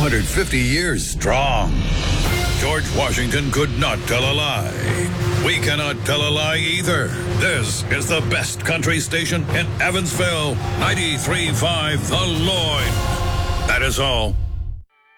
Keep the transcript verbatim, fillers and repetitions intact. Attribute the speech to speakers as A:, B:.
A: hundred fifty years strong. George Washington could not tell a lie. We cannot tell a lie either. This is the best country station in Evansville. ninety-three point five The Lloyd. That is all.